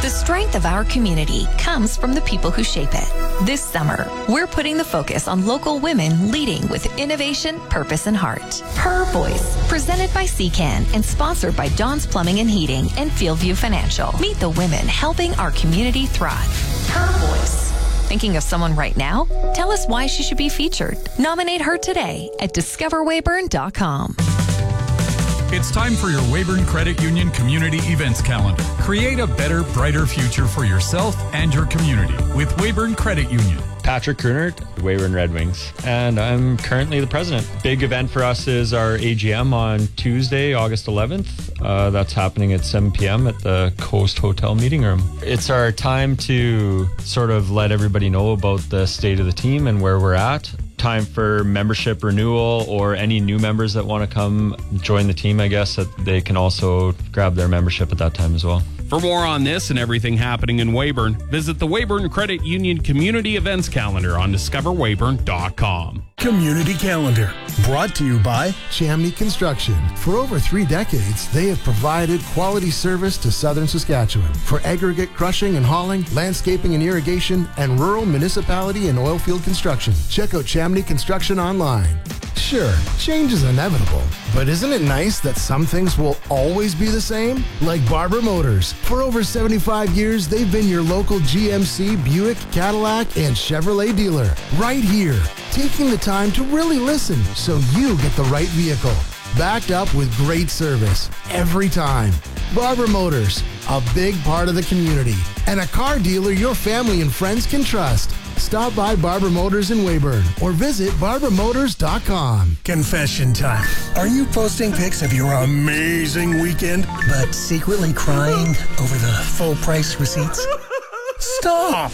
The strength of our community comes from the people who shape it. This summer, we're putting the focus on local women leading with innovation, purpose, and heart. Her Voice, presented by CCAN and sponsored by John's Plumbing and Heating and Fieldview Financial. Meet the women helping our community thrive. Her Voice. Thinking of someone right now? Tell us why she should be featured. Nominate her today at discoverweyburn.com. It's time for your Weyburn Credit Union Community Events Calendar. Create a better, brighter future for yourself and your community with Weyburn Credit Union. Patrick Krunert, Weyburn Red Wings, and I'm currently the president. Big event for us is our AGM on Tuesday, August 11th. That's happening at 7 p.m. at the Coast Hotel meeting room. It's our time to sort of let everybody know about the state of the team and where we're at. Time for membership renewal, or any new members that want to come join the team, I guess, that they can also grab their membership at that time as well. For more on this and everything happening in Weyburn, visit the Weyburn Credit Union Community Events Calendar on discoverweyburn.com. Community Calendar, brought to you by Chamney Construction. For over 3 decades, they have provided quality service to southern Saskatchewan for aggregate crushing and hauling, landscaping and irrigation, and rural municipality and oilfield construction. Check out Chamney Construction online. Sure, change is inevitable, but isn't it nice that some things will always be the same? Like Barber Motors. For over 75 years, they've been your local GMC, Buick, Cadillac, and Chevrolet dealer. Right here, taking the time to really listen so you get the right vehicle. Backed up with great service every time. Barber Motors, a big part of the community, and a car dealer your family and friends can trust. Stop by Barber Motors in Weyburn or visit barbermotors.com. Confession time. Are you posting pics of your amazing weekend, but secretly crying over the full price receipts? Stop!